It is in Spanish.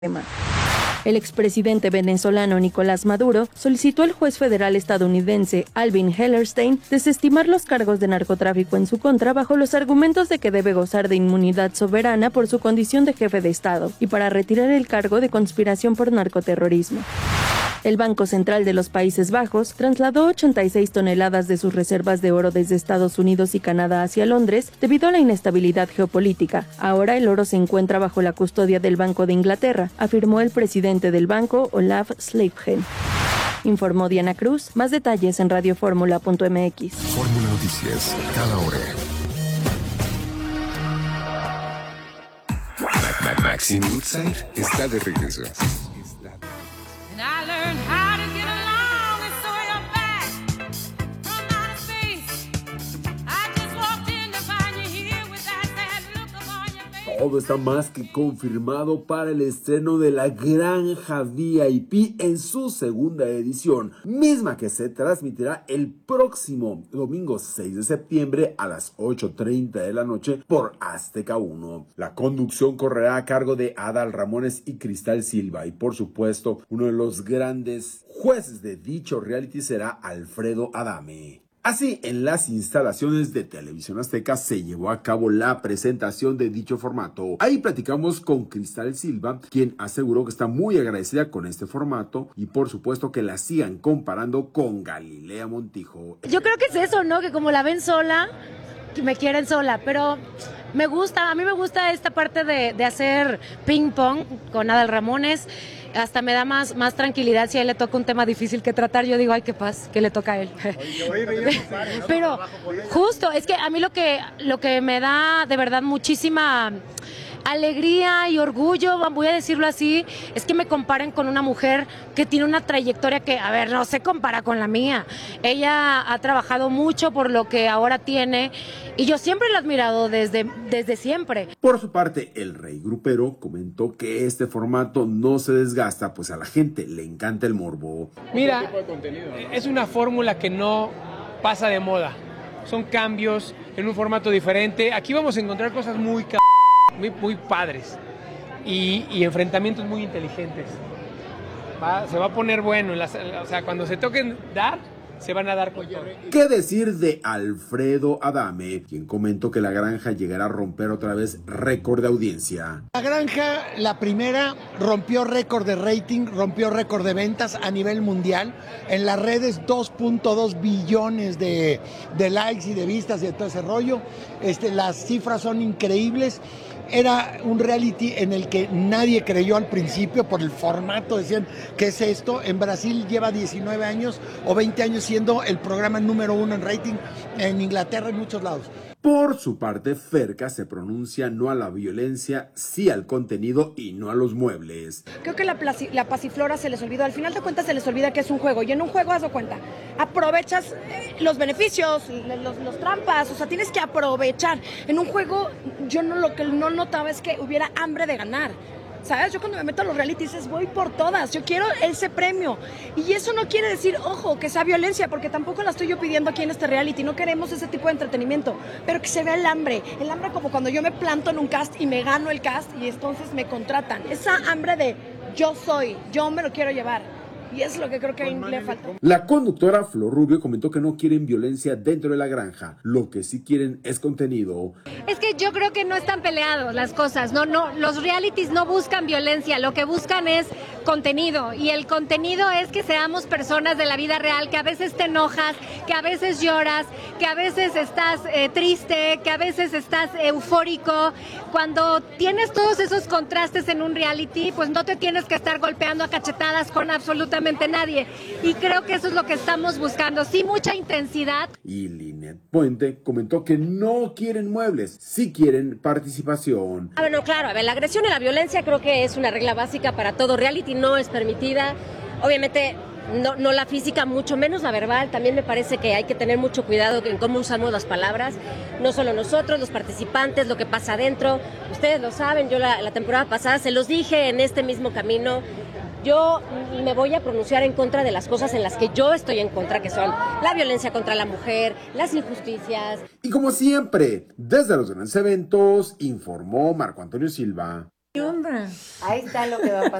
El expresidente venezolano Nicolás Maduro solicitó al juez federal estadounidense Alvin Hellerstein desestimar los cargos de narcotráfico en su contra bajo los argumentos de que debe gozar de inmunidad soberana por su condición de jefe de Estado y para retirar el cargo de conspiración por narcoterrorismo. El Banco Central de los Países Bajos trasladó 86 toneladas de sus reservas de oro desde Estados Unidos y Canadá hacia Londres debido a la inestabilidad geopolítica. Ahora el oro se encuentra bajo la custodia del Banco de Inglaterra, afirmó el presidente del banco, Olaf Sleiphen. Informó Diana Cruz. Más detalles en radioformula.mx. Fórmula Noticias, cada hora. Maxine Woodside está de regreso. Todo está más que confirmado para el estreno de La Granja VIP en su segunda edición, misma que se transmitirá el próximo domingo 6 de septiembre a las 8:30 de la noche por Azteca 1. La conducción correrá a cargo de Adal Ramones y Cristal Silva y por supuesto uno de los grandes jueces de dicho reality será Alfredo Adame. Así, en las instalaciones de Televisión Azteca se llevó a cabo la presentación de dicho formato. Ahí platicamos con Cristal Silva, quien aseguró que está muy agradecida con este formato y por supuesto que la sigan comparando con Galilea Montijo. Yo creo que es eso, ¿no? Que como la ven sola, que me quieren sola, pero me gusta, a mí me gusta esta parte de hacer ping pong con Adal Ramones. Hasta me da más tranquilidad si a él le toca un tema difícil que tratar. Yo digo, ay, qué paz, que le toca a él. Pero justo, es que a mí lo que me da de verdad muchísima alegría y orgullo, voy a decirlo así, es que me comparen con una mujer que tiene una trayectoria que, a ver, no se compara con la mía. Ella ha trabajado mucho por lo que ahora tiene y yo siempre la he admirado desde siempre. Por su parte, el rey grupero comentó que este formato no se desgasta, pues a la gente le encanta el morbo. Mira, es una fórmula que no pasa de moda. Son cambios en un formato diferente. Aquí vamos a encontrar cosas muy padres y enfrentamientos muy inteligentes. Se va a poner bueno, o sea, cuando se toquen dar, se van a dar con todo. ¿Qué decir de Alfredo Adame, quien comentó que La Granja llegará a romper otra vez récord de audiencia? La Granja, la primera, rompió récord de rating, rompió récord de ventas a nivel mundial. En las redes 2.2 billones de likes y de vistas y de todo ese rollo. Las cifras son increíbles. Era un reality en el que nadie creyó al principio por el formato, decían, ¿qué es esto? En Brasil lleva 19 años o 20 años siendo el programa número 1 en rating, en Inglaterra, en muchos lados. Por su parte, Ferca se pronuncia no a la violencia, sí al contenido y no a los muebles. Creo que la pasiflora se les olvidó, al final de cuentas se les olvida que es un juego, y en un juego, haz de cuenta, aprovechas los beneficios, los trampas, o sea, tienes que aprovechar. En un juego, yo lo que no notaba es que hubiera hambre de ganar. ¿Sabes? Yo cuando me meto a los realities voy por todas, yo quiero ese premio. Y eso no quiere decir, ojo, que sea violencia, porque tampoco la estoy yo pidiendo aquí en este reality, no queremos ese tipo de entretenimiento, pero que se vea el hambre como cuando yo me planto en un cast y me gano el cast y entonces me contratan. Esa hambre de yo me lo quiero llevar. Y es lo que creo que le falta. La conductora Flor Rubio comentó que no quieren violencia dentro de La Granja, lo que sí quieren es contenido. Es que yo creo que no están peleados las cosas, no, los realities no buscan violencia, lo que buscan es contenido, y el contenido es que seamos personas de la vida real, que a veces te enojas, que a veces lloras, que a veces estás triste, que a veces estás eufórico. Cuando tienes todos esos contrastes en un reality, pues no te tienes que estar golpeando a cachetadas con absolutamente nadie, y creo que eso es lo que estamos buscando, sí, mucha intensidad. Y Linet Puente comentó que no quieren muebles, sí quieren participación. Bueno, claro, a ver, la agresión y la violencia creo que es una regla básica para todo reality, no es permitida, obviamente no la física, mucho menos la verbal. También me parece que hay que tener mucho cuidado en cómo usamos las palabras, no solo nosotros, los participantes, lo que pasa adentro, ustedes lo saben, yo la temporada pasada se los dije en este mismo camino. Yo me voy a pronunciar en contra de las cosas en las que yo estoy en contra, que son la violencia contra la mujer, las injusticias. Y como siempre, desde los grandes eventos, informó Marco Antonio Silva. Ahí está lo que va a pasar.